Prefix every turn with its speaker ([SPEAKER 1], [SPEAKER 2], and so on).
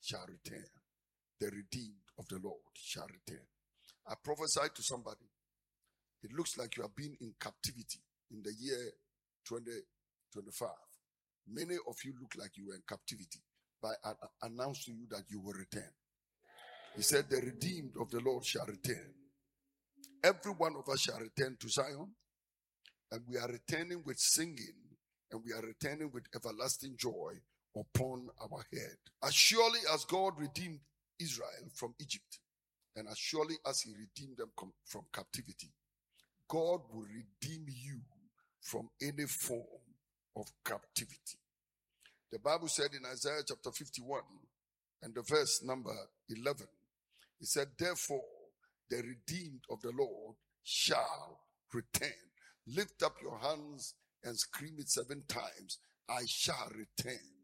[SPEAKER 1] shall return. The redeemed of the Lord shall return. I prophesy to somebody. It looks like you have been in captivity in the year 2025. Many of you look like you were in captivity, but I announce to you that you will return. He said, the redeemed of the Lord shall return. Every one of us shall return to Zion, and we are returning with singing, and we are returning with everlasting joy upon our head. As surely as God redeemed Israel from Egypt, and as surely as he redeemed them from captivity, God will redeem you from any form of captivity. The Bible said in Isaiah chapter 51 and the verse number 11, it said, therefore, the redeemed of the Lord shall return. Lift up your hands and scream it 7 times. I shall return.